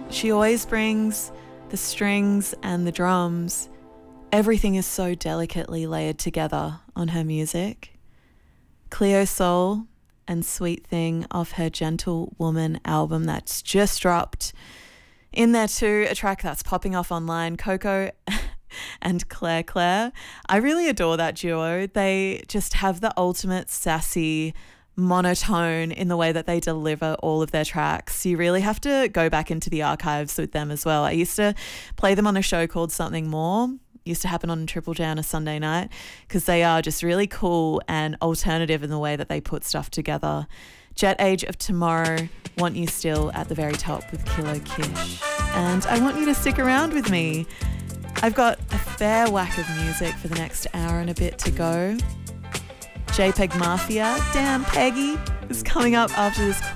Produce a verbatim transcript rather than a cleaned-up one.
She always brings the strings and the drums. Everything is so delicately layered together on her music. Cleo Soul and Sweet Thing off her Gentle Woman album that's just dropped. In there too, a track that's popping off online, Coco and Claire Claire. I really adore that duo. They just have the ultimate sassy monotone in the way that they deliver all of their tracks. You really have to go back into the archives with them as well. I used to play them on a show called Something More. Used to happen on Triple J on a Sunday night, because they are just really cool and alternative in the way that they put stuff together. Jet Age of Tomorrow, Want You Still at the very top with Kilo Kish. And I want you to stick around with me. I've got a fair whack of music for the next hour and a bit to go. JPEG Mafia, Damn Peggy, is coming up after this